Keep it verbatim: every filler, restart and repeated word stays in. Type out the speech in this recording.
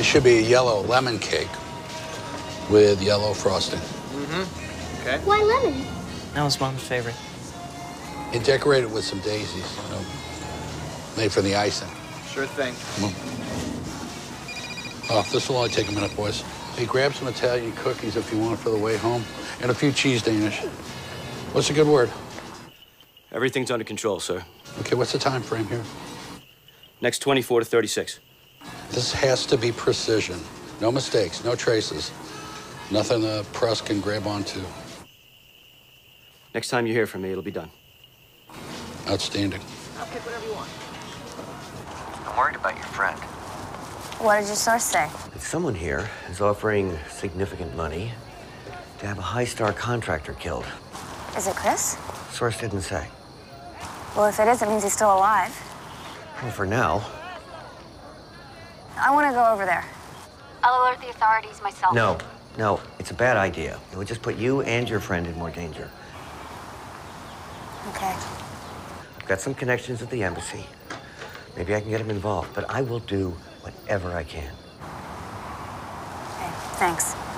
should be a yellow lemon cake with yellow frosting. Mm-hmm. Okay. Why lemon? That was Mom's favorite. And decorate it with some daisies, you know, made for the icing. Sure thing. Oh, this will only take a minute, boys. Hey, grab some Italian cookies if you want for the way home, and a few cheese Danish. What's a good word? Everything's under control, sir. Okay, what's the time frame here? Next twenty-four to thirty-six. This has to be precision. No mistakes, no traces. Nothing the press can grab onto. Next time you hear from me, it'll be done. Outstanding. I'll pick whatever you want. I'm worried about your friend. What did your source say? Someone here is offering significant money to have a high-star contractor killed. Is it Chris? Source didn't say. Well, if it is, it means he's still alive. Well, for now. I want to go over there. I'll alert the authorities myself. No, no, it's a bad idea. It would just put you and your friend in more danger. Okay. I've got some connections at the embassy. Maybe I can get him involved, but I will do whatever I can. Okay, thanks.